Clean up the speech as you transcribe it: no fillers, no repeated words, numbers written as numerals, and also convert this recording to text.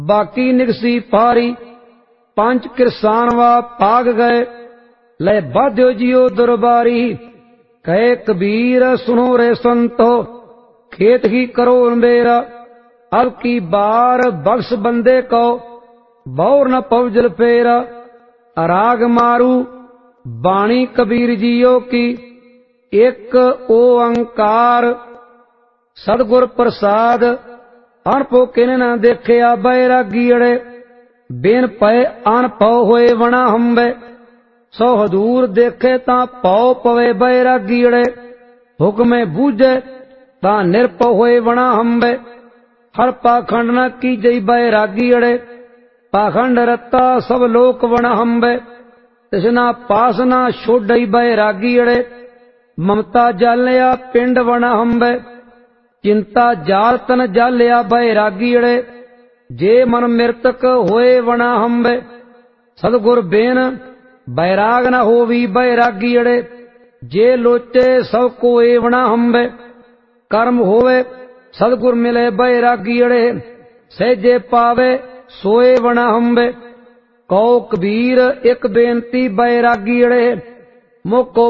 बाकी निगसी पारी पंच किरसानवा भाग गए। ले बाध्यो जियो दरबारी कहे कबीर सुनो रे संतो खेत ही करो मेरा। अब की बार बख्श बंदे को बौर न पवजल फेरा। राग मारू बाणी कबीर जियो की एक ओंकार सतगुर प्रसाद अणपो किने न देखिया बैरागी अड़े। बिन पए अणपौ होए वणा हंबे सौ हदूर देखे ता पौ पवे बैरागी अड़े। हुक्मे बूझे ता निरपौ होए वणा हंबे हर पाखंड न की जई बैरागी अड़े। पाखंड रत्ता सब लोक वणा हंबे तिसना पासना छोड़ई बैरागी अड़े। ममता जालिया पिंड वणा हंबे चिंता जाल तन जालिया बैरागी अड़े। जे मन मृतक होए वणा हंबे सतगुर बेन बैराग न होवी बैरागी अड़े। जे लोचे सब कोए वणा हंबे कर्म होवे सतगुर मिले बैरागी अड़े। सहजे पावे सोए वणा हंबे कौ कबीर एक बेनती बैरागी अड़े। मुको